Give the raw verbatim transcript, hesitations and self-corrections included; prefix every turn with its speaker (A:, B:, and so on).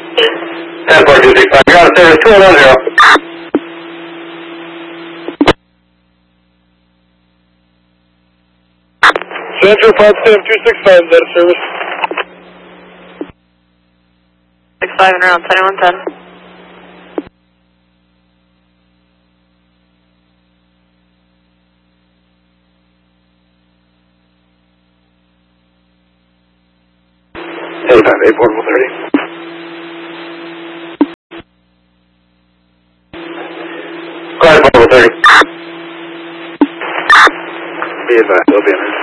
A: ten four two six five, you're on service two one zero.
B: Central five seven two six five, that is service.
C: six five and around twenty-one ten.
A: eighty-five, eight portable thirty. Quiet portable thirty. Be advised, they'll be in there.